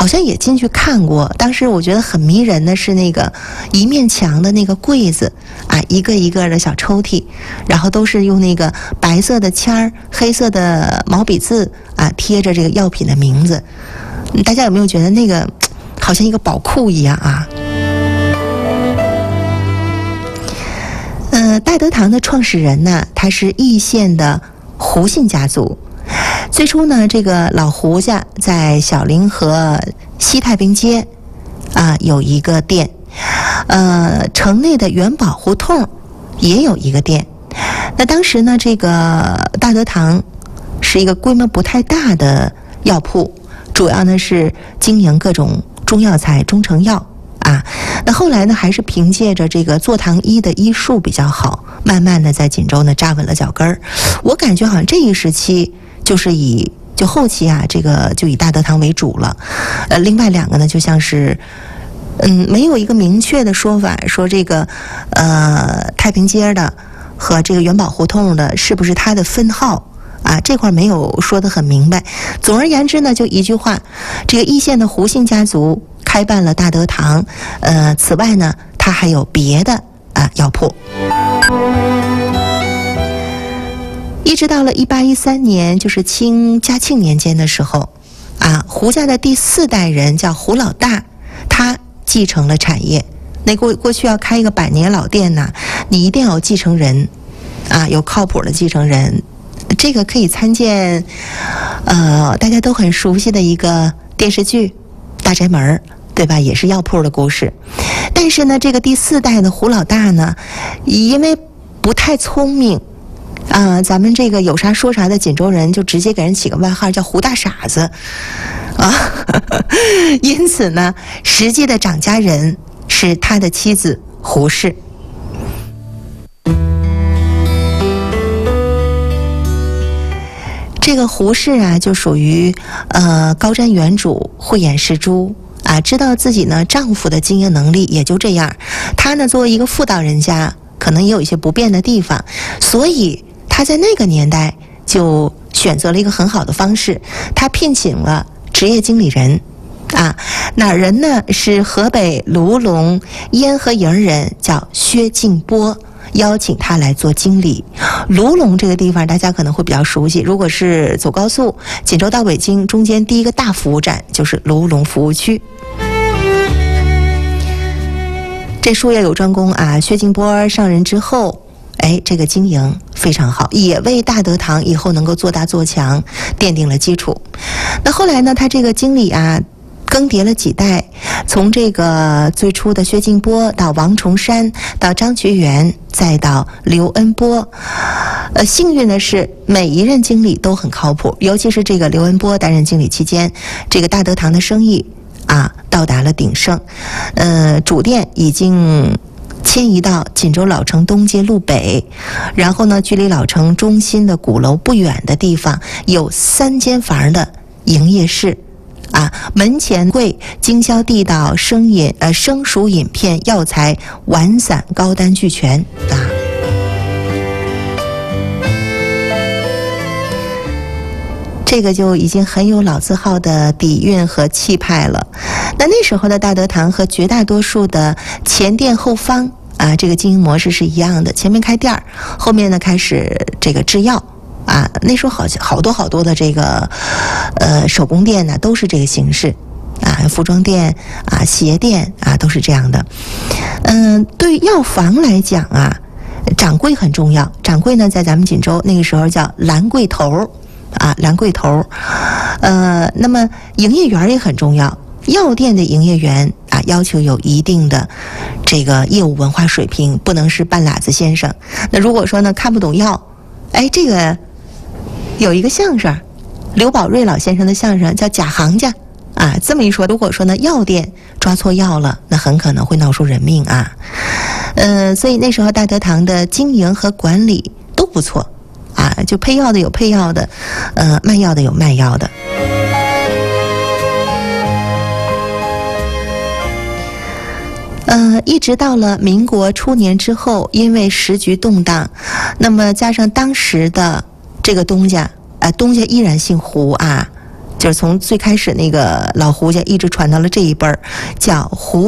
好像也进去看过，当时我觉得很迷人的是那个一面墙的那个柜子啊，一个一个的小抽屉，然后都是用那个白色的签儿、黑色的毛笔字啊贴着这个药品的名字。大家有没有觉得那个好像一个宝库一样啊？大德堂的创始人呢，他是易县的胡姓家族。最初呢，这个老胡家在小凌河西太平街啊有一个店，城内的元宝胡同也有一个店。那当时呢，这个大德堂是一个规模不太大的药铺，主要呢是经营各种中药材、中成药啊。那后来呢，还是凭借着这个坐堂医的医术比较好，慢慢的在锦州呢扎稳了脚跟儿。我感觉好像这一时期就后期啊，这个就以大德堂为主了。另外两个呢，就像是没有一个明确的说法，说这个太平街的和这个元宝胡同的是不是它的分号啊？这块没有说得很明白。总而言之呢，就一句话，这个易县的胡姓家族开办了大德堂。此外呢，它还有别的药铺。一直到了1813年，就是清嘉庆年间的时候啊，胡家的第4代人叫胡老大，他继承了产业。那过去要开一个100年老店呢，你一定要有继承人啊，有靠谱的继承人。这个可以参见大家都很熟悉的一个电视剧《大宅门》，对吧？也是药铺的故事。但是呢，这个第4代的胡老大呢，因为不太聪明咱们这个有啥说啥的锦州人就直接给人起个外号叫胡大傻子啊。因此呢，实际的掌家人是他的妻子胡氏。这个胡氏啊，就属于高瞻远瞩、慧眼识珠啊，知道自己呢丈夫的经营能力也就这样。她呢作为一个妇道人家，可能也有一些不便的地方，所以她在那个年代就选择了一个很好的方式，她聘请了职业经理人啊。哪儿人呢？是河北卢龙烟和营人，叫薛敬波。邀请他来做经理。卢龙这个地方大家可能会比较熟悉，如果是走高速锦州到北京，中间第一个大服务站就是卢龙服务区。这术业有专攻啊，薛敬波上任之后，这个经营非常好，也为大德堂以后能够做大做强奠定了基础。那后来呢，他这个经理啊更迭了几代，从这个最初的薛敬波到王重山，到张觉元，再到刘恩波。幸运的是每一任经理都很靠谱，尤其是这个刘恩波担任经理期间，这个大德堂的生意到达了鼎盛。主店已经迁移到锦州老城东街路北，然后呢，距离老城中心的鼓楼不远的地方有3间房的营业室。门前柜经销地道生熟饮片药材丸散高单俱全这个就已经很有老字号的底蕴和气派了。那时候的大德堂和绝大多数的前店后坊这个经营模式是一样的，前面开店儿，后面呢开始这个制药。那时候好多的这个手工店呢都是这个形式服装店鞋店都是这样的。对药房来讲掌柜很重要。掌柜呢在咱们锦州那个时候叫兰柜头兰柜头。那么营业员也很重要。药店的营业员要求有一定的这个业务文化水平，不能是半拉子先生。那如果说呢看不懂药，这个有一个相声，刘宝瑞老先生的相声叫假行家这么一说，如果说呢药店抓错药了，那很可能会闹出人命所以那时候大德堂的经营和管理都不错就配药的有配药的，卖药的有卖药的。一直到了民国初年之后，因为时局动荡，那么加上当时的这个东家依然姓胡就是从最开始那个老胡家一直传到了这一辈儿，叫胡